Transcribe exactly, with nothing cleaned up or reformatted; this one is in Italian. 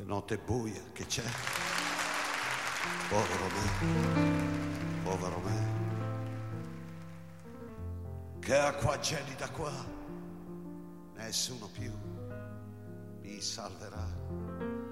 notte buia che c'è. Povero me, povero me, che acqua gelida qua, nessuno più mi salverà.